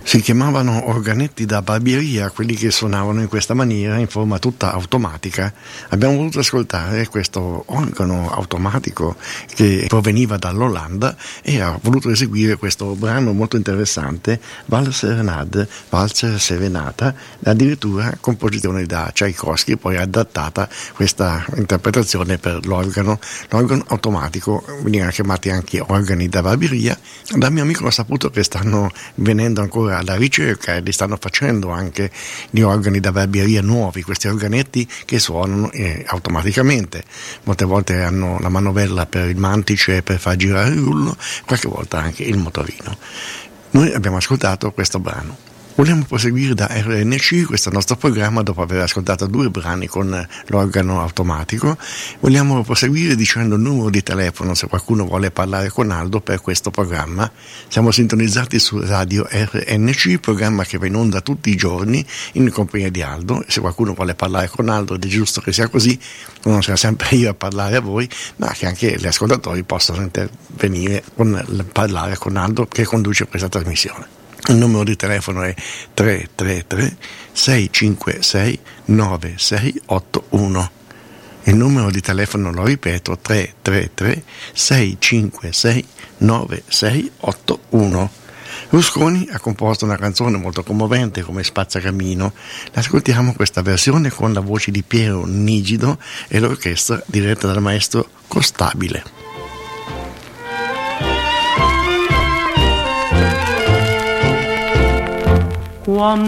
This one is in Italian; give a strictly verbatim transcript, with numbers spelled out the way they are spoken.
Si chiamavano organetti da barberia quelli che suonavano in questa maniera, in forma tutta automatica. Abbiamo voluto ascoltare questo organo automatico che proveniva dall'Olanda e ha voluto eseguire questo brano molto interessante, Valser-Serenade, Valzer Serenata, addirittura composizione da Tchaikovsky, poi adattata questa interpretazione per l'organo, l'organo automatico, venivano chiamati anche organi da barberia. Dal mio amico ho saputo che stanno venendo ancora alla ricerca e li stanno facendo anche gli organi da barberia nuovi, questi organetti che suonano eh, automaticamente. Molte volte hanno la manovella per il mantice per far girare il rullo, qualche volta anche il motorino. Noi abbiamo ascoltato questo brano. Vogliamo proseguire da R N C, questo nostro programma, dopo aver ascoltato due brani con l'organo automatico. Vogliamo proseguire dicendo il numero di telefono se qualcuno vuole parlare con Aldo per questo programma. Siamo sintonizzati su Radio R N C, programma che va in onda tutti i giorni in compagnia di Aldo. Se qualcuno vuole parlare con Aldo, ed è giusto che sia così, non sia sempre io a parlare a voi, ma che anche gli ascoltatori possano intervenire con parlare con Aldo che conduce questa trasmissione. Il numero di telefono è tre tre tre sei cinque sei nove sei otto uno. Il numero di telefono, lo ripeto, tre tre tre sei cinque sei nove sei otto uno. Rusconi ha composto una canzone molto commovente come Spazzacamino. Ascoltiamo questa versione con la voce di Piero Nigido e l'orchestra diretta dal maestro Costabile. Quando